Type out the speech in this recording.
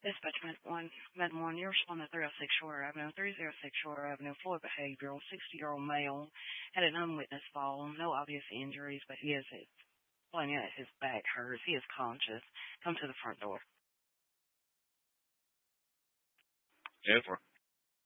Dispatch Med 1, you're responding to 306 Shore Avenue. 306 Shore Avenue, Floyd behavioral, 60-year-old male, had an unwitnessed fall, no obvious injuries, but he is explaining that his back hurts. He is conscious. Come to the front door. Jennifer.